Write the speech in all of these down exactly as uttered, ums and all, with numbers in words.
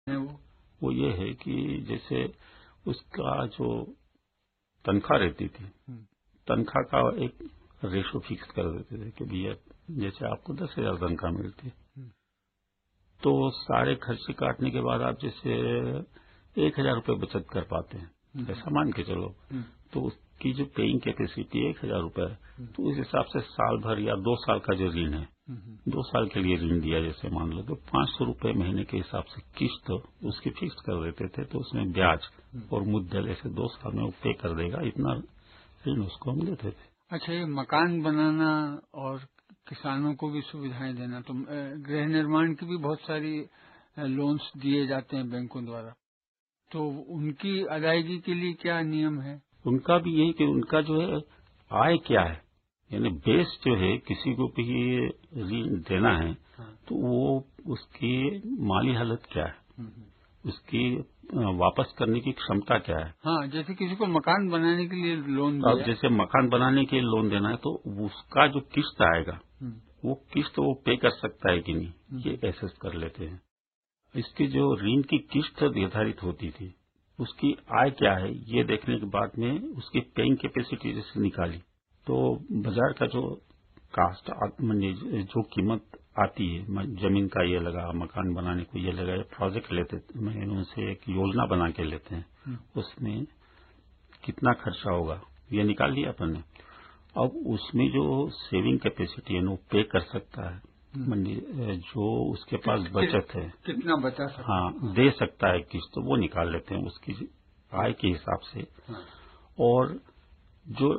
है वो वो ये है कि जैसे उसका जो तनख्वाह रहती थी, तनख्वाह का एक रेशो फिक्स कर देते थे कि भैया जैसे आपको दस हजार तनख्वाह मिलती है तो सारे खर्चे काटने के बाद आप जैसे एक हजार रूपये बचत कर पाते हैं, ऐसा मान के चलो, तो उसकी जो पेइंग कैपेसिटी एक हजार रूपये है, तो उस हिसाब से साल भर या दो साल का जो ऋण है, दो साल के लिए ऋण दिया जैसे मान लो, तो पांच सौ रूपये महीने के हिसाब से किस्त उसकी फिक्स कर देते थे, तो उसमें ब्याज और मुद्दल ऐसे दो साल में वो पे कर देगा, इतना ऋण उसको हम देते थे। अच्छा, ये मकान बनाना और किसानों को भी सुविधाएं देना, तो गृह निर्माण की भी बहुत सारी लोन्स दिए जाते हैं बैंकों द्वारा, तो उनकी अदायगी के लिए क्या नियम है? उनका भी यही कि उनका जो है आय क्या है, यानी बेस जो है किसी को भी ऋण देना है तो वो उसकी माली हालत क्या है, उसकी वापस करने की क्षमता क्या है। हाँ, जैसे किसी को मकान बनाने के लिए लोन दिया, अब जैसे मकान बनाने के लिए लोन देना है तो उसका जो किस्त आएगा वो किस्त वो पे कर सकता है कि नहीं, ये एसेस कर लेते हैं। इसकी जो ऋण की किस्त निर्धारित होती थी उसकी आय क्या है ये देखने के बाद में उसकी पेइंग कैपेसिटी जैसे निकाली तो बाजार का जो कास्ट जो कीमत आती है, जमीन का ये लगा, मकान बनाने को ये लगा, ये प्रोजेक्ट लेते हैं उनसे एक योजना बना के लेते हैं, उसमें कितना खर्चा होगा ये निकाल लिया अपन ने। अब उसमें जो सेविंग कैपेसिटी है वो पे कर सकता है, मंडी जो उसके पास बचत है कितना बचा सकता, हाँ दे सकता है किस्त, तो वो निकाल लेते हैं उसकी आय के हिसाब से। और जो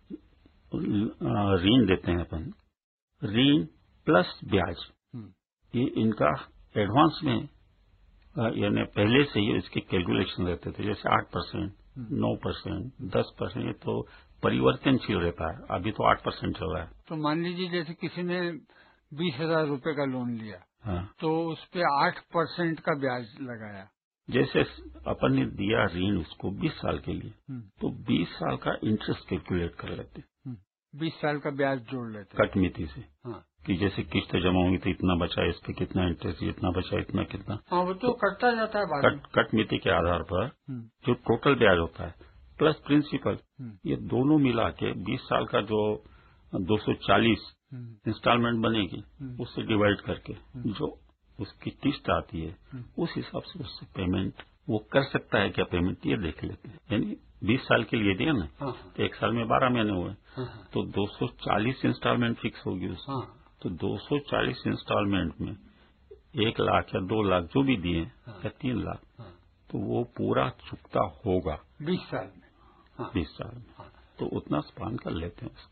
ऋण देते हैं अपन, ऋण प्लस ब्याज, ये इनका एडवांस में यानी पहले से ही इसके कैलकुलेशन रहते थे, जैसे आठ परसेंट, नौ परसेंट, दस परसेंट, ये तो परिवर्तनशील रहता है, अभी तो आठ परसेंट चल रहा है। तो मान लीजिए जैसे किसी ने बीस हजार रूपये का लोन लिया, हाँ, तो उस पे आठ परसेंट का ब्याज लगाया, जैसे अपन ने दिया ऋण उसको बीस साल के लिए, तो बीस साल का इंटरेस्ट कैलकुलेट कर लेते, बीस साल का ब्याज जोड़ लेते कट मिति से, हाँ, कि जैसे किस्त जमा होंगी तो इतना बचा, इस पे कितना इंटरेस्ट, इतना बचा, इतना कितना, हाँ, वो तो, तो कटता जाता है बाद में। कट, कट मिति के आधार पर जो टोटल ब्याज होता है प्लस प्रिंसिपल, ये दोनों मिला के बीस साल का जो दो सौ चालीस इंस्टॉलमेंट बनेगी उससे डिवाइड करके जो उसकी किस्त आती है उस हिसाब से उससे पेमेंट वो कर सकता है क्या पेमेंट, ये देख लेते हैं। यानी बीस साल के लिए दिया ना, तो एक साल में बारह महीने हुए, तो दो सौ चालीस इंस्टॉलमेंट फिक्स होगी उसमें, तो दो सौ चालीस इंस्टॉलमेंट में एक लाख या दो लाख जो भी दिए या तीन लाख, तो वो पूरा चुकता होगा बीस साल में, बीस साल में, तो उतना स्पान कर लेते हैं उसको।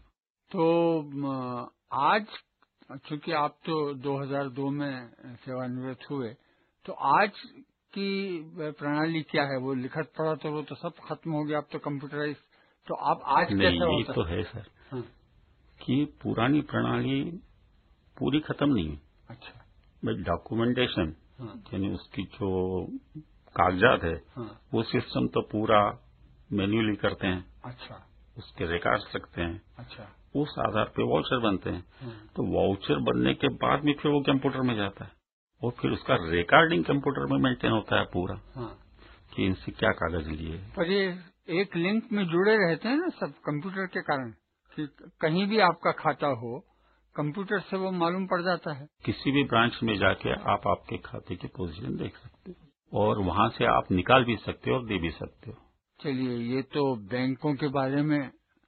तो आज चूंकि आप तो दो हज़ार दो में सेवानिवृत्त हुए, तो आज की प्रणाली क्या है? वो लिखत पढ़ा तो वो तो सब खत्म हो गया, अब तो कंप्यूटराइज, तो आप आज कैसे नहीं, होता तो है सर, हाँ, कि पुरानी प्रणाली पूरी खत्म नहीं है। अच्छा, बट डॉक्यूमेंटेशन यानी उसकी जो कागजात है, हाँ, वो सिस्टम तो पूरा मैन्युअली करते हैं। अच्छा, उसके रिकॉर्ड्स रखते हैं। अच्छा, उस आधार पे वाउचर बनते हैं, हाँ, तो वाउचर बनने के बाद में फिर वो कंप्यूटर में जाता है और फिर उसका रिकॉर्डिंग कंप्यूटर में मेंटेन होता है पूरा, हाँ, कि इनसे क्या कागज लिए। पर ये एक लिंक में जुड़े रहते हैं ना सब कंप्यूटर के कारण, कि कहीं भी आपका खाता हो कंप्यूटर से वो मालूम पड़ जाता है। किसी भी ब्रांच में जाके आप आपके खाते की पोजीशन देख सकते हो और वहां से आप निकाल भी सकते हो और दे भी सकते हो। चलिए, ये तो बैंकों के बारे में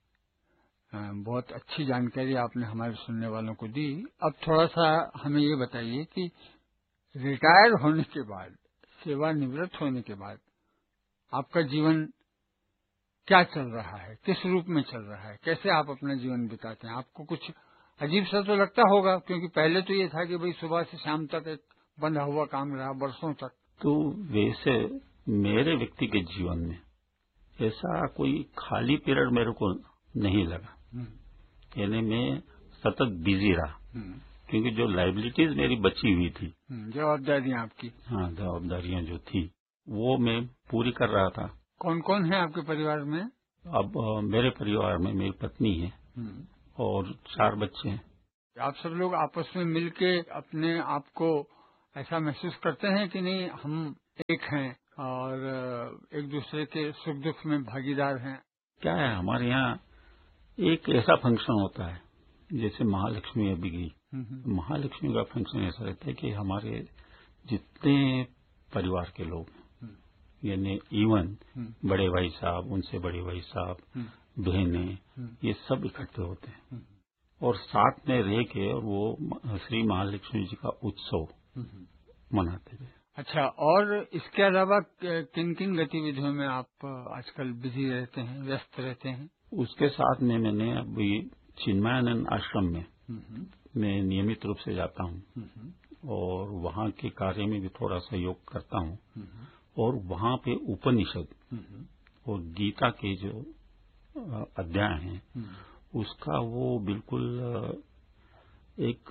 बहुत अच्छी जानकारी आपने हमारे सुनने वालों को दी। अब थोड़ा सा हमें ये बताइए कि रिटायर होने के बाद, सेवानिवृत्त होने के बाद आपका जीवन क्या चल रहा है, किस रूप में चल रहा है, कैसे आप अपना जीवन बिताते हैं? आपको कुछ अजीब सा तो लगता होगा, क्योंकि पहले तो ये था कि भाई सुबह से शाम तक एक बंधा हुआ काम रहा वर्षों तक। तो वैसे मेरे व्यक्तिगत जीवन में ऐसा कोई खाली पीरियड मेरे को नहीं लगा, यानी मैं सतत बिजी रहा, क्योंकि जो लाइबिलिटीज मेरी बची हुई थी, जवाबदारियां आपकी, हाँ, जवाबदारियां जो थी वो मैं पूरी कर रहा था। कौन कौन है आपके परिवार में? अब आ, मेरे परिवार में मेरी पत्नी है और चार बच्चे हैं। आप सब लोग आपस में मिलके अपने आप को ऐसा महसूस करते हैं कि नहीं हम एक हैं और एक दूसरे के सुख दुख में भागीदार हैं। क्या है, हमारे यहाँ एक ऐसा फंक्शन होता है जैसे महालक्ष्मी अभी गई, महालक्ष्मी का फंक्शन ऐसा रहता है कि हमारे जितने परिवार के लोग हैं, यानी इवन बड़े भाई साहब, उनसे बड़े भाई साहब, बहनें, ये सब इकट्ठे होते हैं और साथ में रह के वो श्री महालक्ष्मी जी का उत्सव मनाते हैं। अच्छा, और इसके अलावा किन किन गतिविधियों में आप आजकल बिजी रहते हैं, व्यस्त रहते हैं? उसके साथ में मैंने अभी चिन्मयानंद आश्रम में मैं नियमित रूप से जाता हूँ और वहाँ के कार्य में भी थोड़ा सहयोग करता हूँ और वहाँ पे उपनिषद और गीता के जो अध्याय हैं उसका वो बिल्कुल एक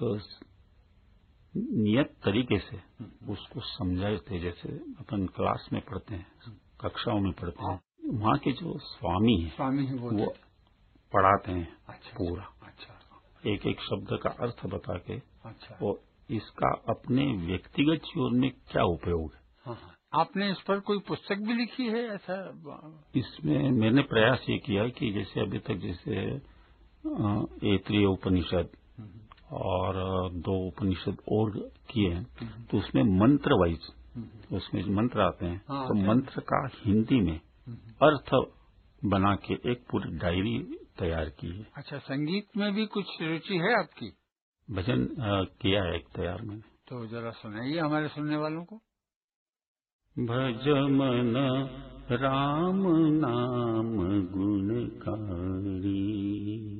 नियत तरीके से उसको समझाए थे, जैसे अपन क्लास में पढ़ते हैं, कक्षाओं में पढ़ते हैं। वहाँ के जो स्वामी हैं स्वामी है वो, वो पढ़ाते हैं। अच्छा, पूरा अच्छा, एक एक शब्द का अर्थ बता के, अच्छा, और इसका अपने व्यक्तिगत जीवन में क्या उपयोग है। हाँ, हाँ। आपने इस पर कोई पुस्तक भी लिखी है ऐसा? इसमें मैंने प्रयास ये किया कि जैसे अभी तक जैसे ऐतरेय उपनिषद और दो उपनिषद और किए हैं, तो उसमें मंत्र वाइज उसमें मंत्र आते हैं, हाँ, तो मंत्र का हिंदी में अर्थ बना के एक पूरी डायरी तैयार की है। अच्छा, संगीत में भी कुछ रुचि है आपकी? भजन आ, किया है एक तैयार मैंने। तो जरा सुनाइए हमारे सुनने वालों को। भज मन राम नाम गुणकारी,